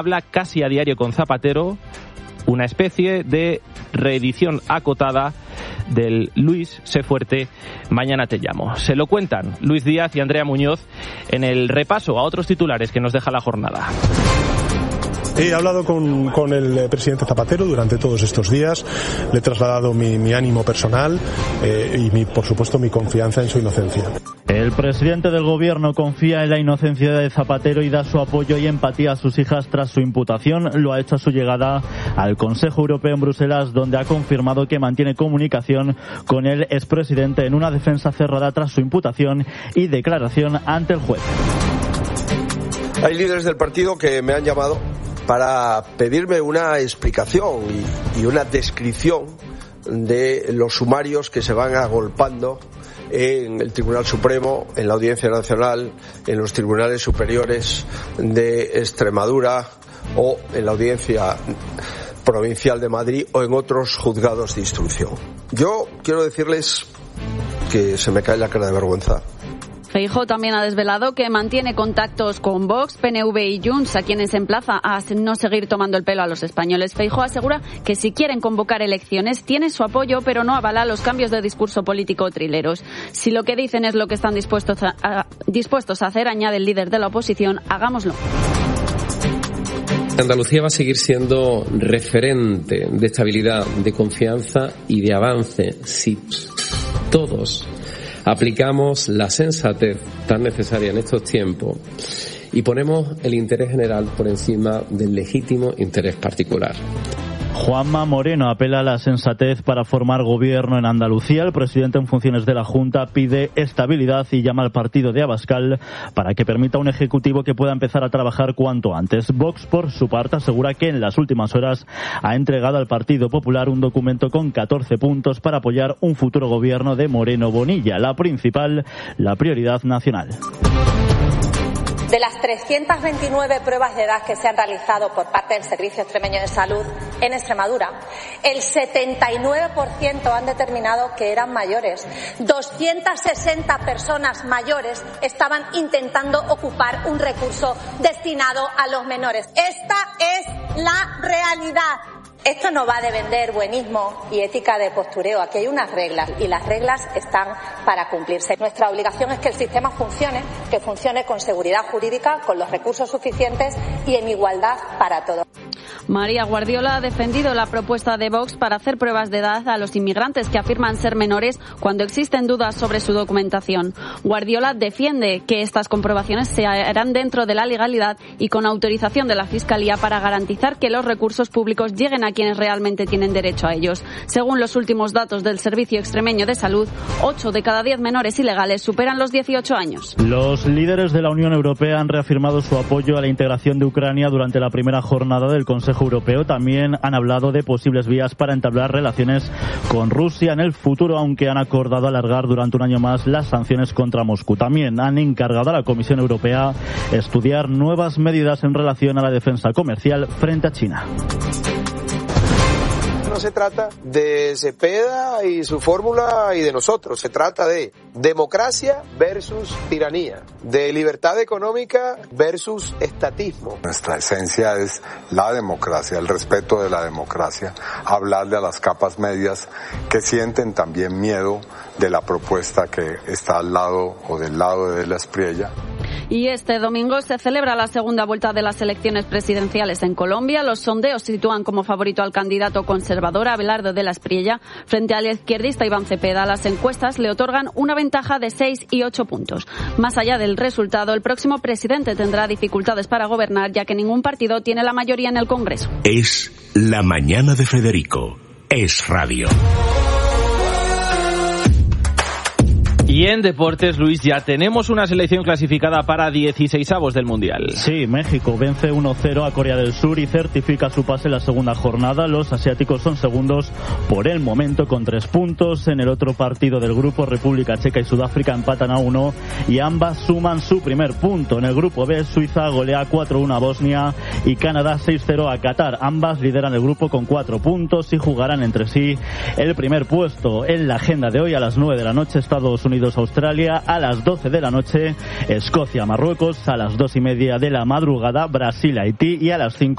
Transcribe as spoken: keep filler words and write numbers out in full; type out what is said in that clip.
Habla casi a diario con Zapatero, una especie de reedición acotada del Luis, sé fuerte, mañana te llamo. Se lo cuentan Luis Díaz y Andrea Muñoz en el repaso a otros titulares que nos deja la jornada. He hablado con, con el presidente Zapatero durante todos estos días, le he trasladado mi, mi ánimo personal eh, y mi, por supuesto mi confianza en su inocencia. El presidente del gobierno confía en la inocencia de Zapatero y da su apoyo y empatía a sus hijas tras su imputación. Lo ha hecho a su llegada al Consejo Europeo en Bruselas, donde ha confirmado que mantiene comunicación con el expresidente en una defensa cerrada tras su imputación y declaración ante el juez. Hay líderes del partido que me han llamado para pedirme una explicación y, y una descripción de los sumarios que se van agolpando en el Tribunal Supremo, en la Audiencia Nacional, en los tribunales superiores de Extremadura o en la Audiencia Provincial de Madrid o en otros juzgados de instrucción. Yo quiero decirles que se me cae la cara de vergüenza. Feijóo también ha desvelado que mantiene contactos con Vox, P N V y Junts, a quienes emplaza a no seguir tomando el pelo a los españoles. Feijóo asegura que si quieren convocar elecciones tiene su apoyo, pero no avala los cambios de discurso político trileros. Si lo que dicen es lo que están dispuestos a, a, dispuestos a hacer, añade el líder de la oposición, hagámoslo. Andalucía va a seguir siendo referente de estabilidad, de confianza y de avance si todos aplicamos la sensatez tan necesaria en estos tiempos y ponemos el interés general por encima del legítimo interés particular. Juanma Moreno apela a la sensatez para formar gobierno en Andalucía. El presidente en funciones de la Junta pide estabilidad y llama al partido de Abascal para que permita un ejecutivo que pueda empezar a trabajar cuanto antes. Vox, por su parte, asegura que en las últimas horas ha entregado al Partido Popular un documento con catorce puntos para apoyar un futuro gobierno de Moreno Bonilla. La principal, la prioridad nacional. De las trescientas veintinueve pruebas de edad que se han realizado por parte del Servicio Extremeño de Salud en Extremadura, el setenta y nueve por ciento han determinado que eran mayores. doscientas sesenta personas mayores estaban intentando ocupar un recurso destinado a los menores. Esta es la realidad. Esto no va de vender buenismo y ética de postureo. Aquí hay unas reglas y las reglas están para cumplirse. Nuestra obligación es que el sistema funcione, que funcione con seguridad jurídica, con los recursos suficientes y en igualdad para todos. María Guardiola ha defendido la propuesta de Vox para hacer pruebas de edad a los inmigrantes que afirman ser menores cuando existen dudas sobre su documentación. Guardiola defiende que estas comprobaciones se harán dentro de la legalidad y con autorización de la Fiscalía para garantizar que los recursos públicos lleguen a quienes realmente tienen derecho a ellos. Según los últimos datos del Servicio Extremeño de Salud, ocho de cada diez menores ilegales superan los dieciocho años. Los líderes de la Unión Europea han reafirmado su apoyo a la integración de Ucrania durante la primera jornada del Consejo Europeo. También han hablado de posibles vías para entablar relaciones con Rusia en el futuro, aunque han acordado alargar durante un año más las sanciones contra Moscú. También han encargado a la Comisión Europea estudiar nuevas medidas en relación a la defensa comercial frente a China. No se trata de Cepeda y su fórmula y de nosotros, se trata de democracia versus tiranía, de libertad económica versus estatismo. Nuestra esencia es la democracia, el respeto de la democracia, hablarle a las capas medias que sienten también miedo de la propuesta que está al lado o del lado de la Espriella. Y este domingo se celebra la segunda vuelta de las elecciones presidenciales en Colombia. Los sondeos sitúan como favorito al candidato conservador Abelardo de la Espriella frente al izquierdista Iván Cepeda. Las encuestas le otorgan una ventaja de seis y ocho puntos. Más allá del resultado, el próximo presidente tendrá dificultades para gobernar, ya que ningún partido tiene la mayoría en el Congreso. Es la mañana de Federico. Es radio. Y en deportes, Luis, ya tenemos una selección clasificada para dieciseisavos del Mundial. Sí, México vence uno cero a Corea del Sur y certifica su pase en la segunda jornada. Los asiáticos son segundos por el momento con tres puntos. En el otro partido del grupo, República Checa y Sudáfrica empatan a uno y ambas suman su primer punto. En el grupo B, Suiza golea cuatro uno a Bosnia y Canadá seis cero a Qatar. Ambas lideran el grupo con cuatro puntos y jugarán entre sí el primer puesto. En la agenda de hoy, a las nueve de la noche, Estados Unidos Unidos, Australia a las doce de la noche, Escocia, Marruecos a las dos y media de la madrugada, Brasil, Haití y a las cinco